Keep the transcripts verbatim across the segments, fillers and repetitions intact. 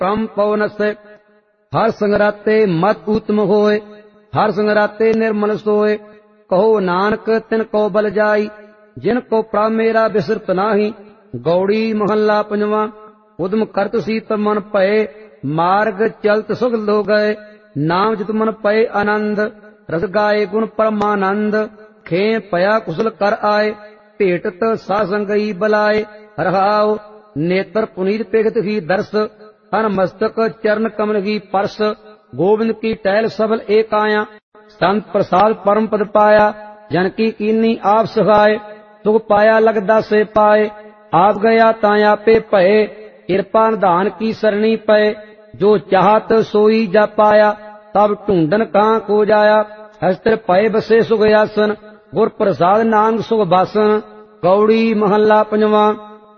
ਪ੍ਰਮ ਪਉਨਸੈ। ਹਰ ਸੰਗਰਾਤੇ ਮਤ ਊਤਮ ਹੋਏ, ਹਰ ਸੰਗਰਾਤੇ ਨਿਰਮਲ ਸੋਏ। ਕਹੋ ਨਾਨਕ ਤਿਨ ਕੋ ਬਲ ਜਾਈ, ਜਿਨ ਕੋ ਪ੍ਰਭ ਮੇਰਾ ਬਿਸਰਤ ਨਾਹੀ। ਗੌੜੀ ਮਹੱਲਾ ਪੰਜਵਾਂ। ਉਦਮ ਕਰਤ ਸੀ ਤਬ ਮਨ ਭਏ, ਮਾਰਗ ਚਲਤ ਸੁਖ ਲੋ ਗਏ। ਨਾਮ ਜਿਤ ਮਨ ਪਏ ਆਨੰਦ, ਰਸ ਗਾਏ ਗੁਣ ਪਰਮਾਨੰਦ। ਖੇ ਪਿਆ ਕੁਸਲ ਕਰ ਆਏ, ਭੇਟਤ ਸਾਧ ਸੰਗਈ ਬਲਾਏ। ਰਹਾਉ ਨੇਤਰ ਪੁਨੀਤ ਪੇਖਤ ਹੀ ਦਰਸ, ਹਨ ਮਸਤਕ ਚਰਨ ਕਮਲ ਕੀ ਪਰਸ। ਗੋਬਿੰਦ ਕੀ ਟਹਿਲ ਸਬਲ ਏਕ ਆਇਆ, ਸੰਤ ਪ੍ਰਸਾਦ ਪਰਮ ਪਦ ਪਾਇਆ। ਜਨ ਕੀ ਕੀਨੀ ਆਪ ਸਹਾਏ, ਸੁਖ ਪਾਇਆ ਲਗਦਾ ਸੇ ਪਾਏ। ਆਪ ਗਿਆ ਤਾਂ ਆਪੇ ਭਏ, ਕਿਰਪਾ ਨਿਧਾਨ ਕੀ ਸਰਣੀ ਪਏ। ਜੋ ਚਾਹਤ ਸੋਈ ਜਾ ਪਾਇਆ, ਤਬ ਢੂੰਡਨ ਕਾਂ ਕੋ ਜਾਇਆ। ਹਸਤਰ ਪਏ ਬਸੇ ਸੁਖ ਆਸਨ, ਗੁਰ ਪ੍ਰਸਾਦ ਨਾਨਕ ਸੁਖ ਬਾਸਨ। ਗੌੜੀ ਮਹੱਲਾ ਪੰਜਵਾਂ।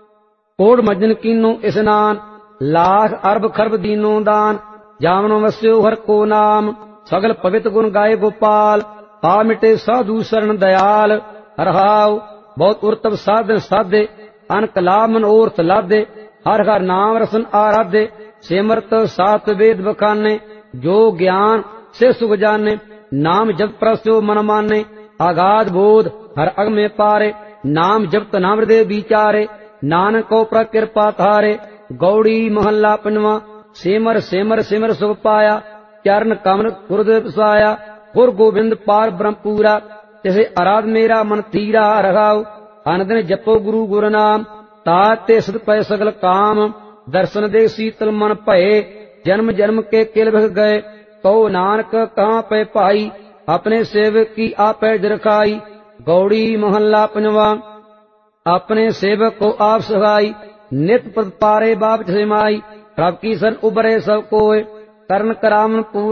ਕੋੜ ਮੱਜਨ ਕੀਨੋ ਇਸਨਾਨ, ਲਾਖ ਅਰਬ ਖਰਬ ਦੀਨੋ ਦਾਨ। ਜਾਵਨ ਵਸਿਓ ਹਰ ਕੋ ਨਾਮ, ਸਗਲ ਪਵਿੱਤ ਗੁਣ ਗਾਏ ਗੋਪਾਲ। ਪਾ ਮਿਟੇ ਸਾਧੂ ਸਰਣ ਦਇਆਲ। ਰਹਾਉ ਬਹੁਤ ਉਰਤਵ ਸਾਧਨ ਸਾਧੇ, ਅਨਕ ਲਾਭ ਮਨੋਰਥ ਲਾਦੇ। ਹਰ ਹਰ ਨਾਮ ਰਸਨ ਆਰਾਧੇ, ਸਿਮਰਤ ਸਾਤ ਵੇਦ ਬਖਾਨੇ। ਜੋ ਗਿਆਨ ਸੇ ਸੁਖ ਜਾਣੇ, ਨਾਮ ਜਪ ਪ੍ਰਸਿਓ ਮਨ ਮਾਨੇ। ਆਗਾਧ ਬੋਧ ਹਰ ਅਗਮੇ ਪਾਰੇ, ਨਾਮ ਜਪਤ ਨਾਮ ਹਿਰਦੇ ਵਿਚਾਰੇ। ਨਾਨਕ ਕੋ ਪ੍ਰਭ ਕਿਰਪਾ ਧਾਰੇ। ਗੌੜੀ ਮਹੱਲਾ ਪੰਜਵਾਂ। ਸਿਮਰ ਸਿਮਰ ਸਿਮਰ ਸੁਖ ਪਾਇਆ, ਚਰਨ ਕਮਲ ਗੁਰਦੇ ਵਸਾਇਆ। ਗੁਰ ਗੋਬਿੰਦ ਪਾਰ ਬ੍ਰਹਮ ਪੂਰਾ, ਤਿਸੇ ਅਰਾਧ ਮੇਰਾ ਮਨ ਥੀਰਾ। ਰਹਾਉ ਅਨਦਿਨ ਜਪੋ ਗੁਰੂ ਗੁਰ ਨਾਮ, ਤਾ ਤੇ ਸਦ ਪੈ ਸਗਲ ਕਾਮ। ਦਰਸ਼ਨ ਦੇ ਸੀਤਲ ਮਨ ਭਏ, ਜਨਮ ਜਨਮ ਕੇ ਕਿਲ ਬਿਖ ਗਏ। ਕਹੋ ਨਾਨਕ ਕਹਾਂ ਪੈ ਭਾਈ, ਆਪਣੇ ਸੇਵਕ ਕੀ ਆਪੈ ਦਿਰਖਾਈ। ਗੌੜੀ ਮਹੱਲਾ ਪੰਜਵਾਂ। ਆਪਣੇ ਸੇਵਕ ਕੋ ਆਪ ਸਹਾਈ, ਨਿਤ ਪਦ ਪਾਰੇ ਬਾਪ ਸਮਾਈ। ਪ੍ਰਭ ਕੀ ਸਰਨ ਉਬਰੇ ਸਭ ਕੋਏ, ਕਰਨ ਕਰਾਵਨ ਪੂਰ